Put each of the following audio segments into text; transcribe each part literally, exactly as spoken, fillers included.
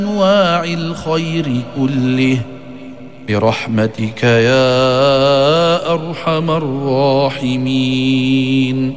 أنواع الخير كله برحمتك يا أرحم الراحمين.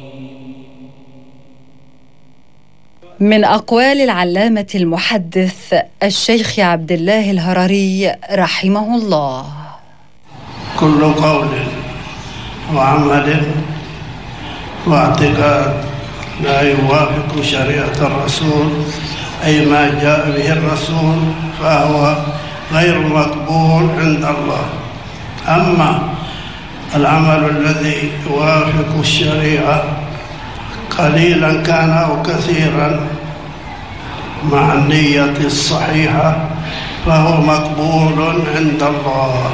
من أقوال العلامة المحدث الشيخ عبد الله الهرري رحمه الله: كل قول وعمل واعتقاد لا يوافق شريعة الرسول أي ما جاء به الرسول فهو غير مقبول عند الله. أما العمل الذي يوافق الشريعة قليلا كان أو كثيرا مع النية الصحيحة فهو مقبول عند الله.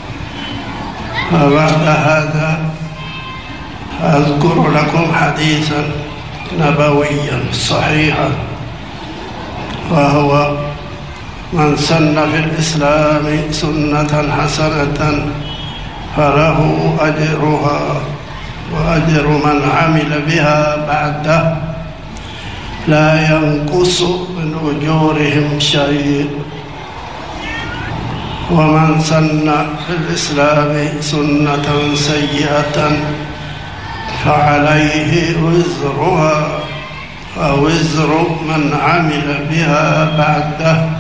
وبعد هذا أذكر لكم حديثا نبويا صحيحا، وهو: من سن في الإسلام سنة حسنة فله أجرها وأجر من عمل بها بعده لا ينقص من أجورهم شيء، ومن سن في الإسلام سنة سيئة فعليه وزرها ووزر من عمل بها بعده